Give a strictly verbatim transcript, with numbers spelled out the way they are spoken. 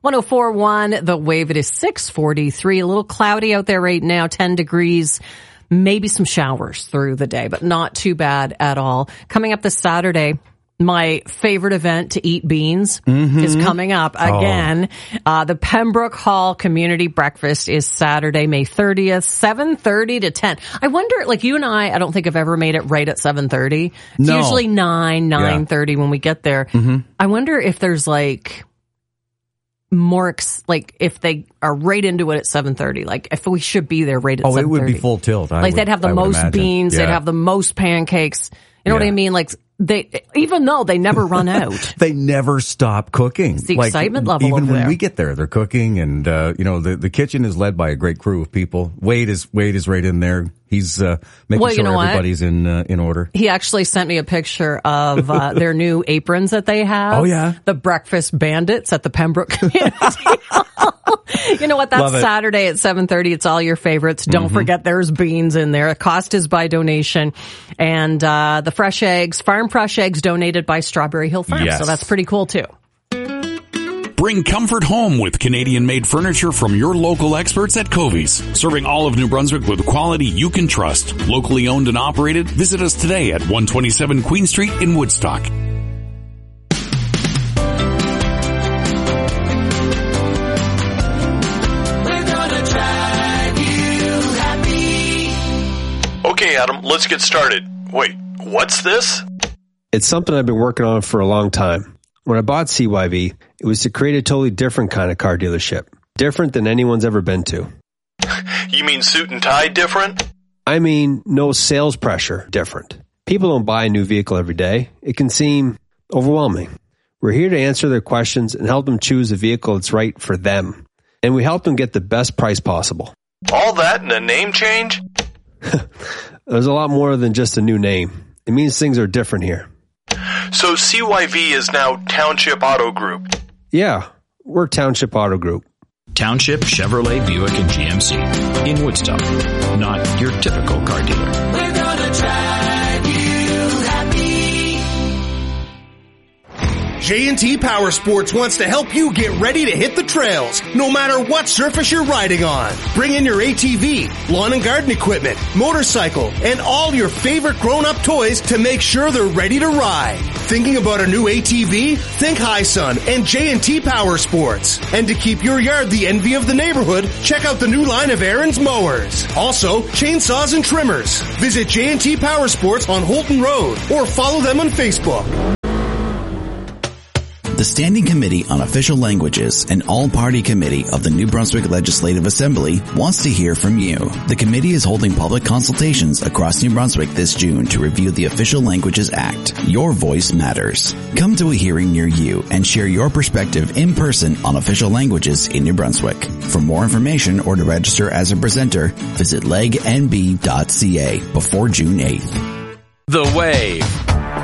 one oh four point one, The Wave. It is six forty-three. A little cloudy out there right now, ten degrees. Maybe some showers through the day, but not too bad at all. Coming up this Saturday, my favorite event to eat beans mm-hmm. is coming up again. Oh. Uh, the Pembroke Hall Community Breakfast is Saturday, May thirtieth, seven thirty to ten. I wonder, like you and I, I don't think I've ever made it right at seven thirty. It's no. usually nine, nine thirty yeah. when we get there. Mm-hmm. I wonder if there's like more, ex- like if they are right into it at seven thirty, like if we should be there right at oh, seven thirty. Oh, it would be full tilt. I like would, they'd have the I most beans, yeah. they'd have the most pancakes. You know yeah. what I mean? Like, they, even though they never run out. They never stop cooking. It's the like, excitement level even over when there. we get there, they're cooking, and uh, you know, the the kitchen is led by a great crew of people. Wade is Wade is right in there. He's uh, making well, sure you know everybody's what? in uh, in order. He actually sent me a picture of uh, their new aprons that they have. Oh yeah, the Breakfast Bandits at the Pembroke Community Hall. You know what? That's Saturday at seven thirty. It's all your favorites. Don't mm-hmm. forget there's beans in there. The cost is by donation. And uh the fresh eggs, farm fresh eggs donated by Strawberry Hill Farm. Yes. So that's pretty cool too. Bring comfort home with Canadian-made furniture from your local experts at Covey's. Serving all of New Brunswick with quality you can trust. Locally owned and operated. Visit us today at one twenty-seven Queen Street in Woodstock. Okay, Adam, let's get started. Wait, what's this? It's something I've been working on for a long time. When I bought C Y V, it was to create a totally different kind of car dealership. Different than anyone's ever been to. You mean suit and tie different? I mean, no sales pressure different. People don't buy a new vehicle every day. It can seem overwhelming. We're here to answer their questions and help them choose a vehicle that's right for them. And we help them get the best price possible. All that and a name change? There's a lot more than just a new name. It means things are different here. So C Y V is now Township Auto Group? Yeah, we're Township Auto Group. Township, Chevrolet, Buick, and G M C. In Woodstock. Not your typical car dealer. We're gonna drive you happy. J and T Power Sports wants to help you get ready to hit the trails, no matter what surface you're riding on. Bring in your A T V, lawn and garden equipment, motorcycle, and all your favorite grown-up toys to make sure they're ready to ride. Thinking about a new A T V? Think High Sun and J and T Power Sports. And to keep your yard the envy of the neighborhood, check out the new line of Aaron's mowers. Also, chainsaws and trimmers. Visit J and T Power Sports on Holton Road or follow them on Facebook. The Standing Committee on Official Languages, an all-party committee of the New Brunswick Legislative Assembly, wants to hear from you. The committee is holding public consultations across New Brunswick this June to review the Official Languages Act. Your voice matters. Come to a hearing near you and share your perspective in person on official languages in New Brunswick. For more information or to register as a presenter, visit leg n b dot c a before June eighth. The Wave.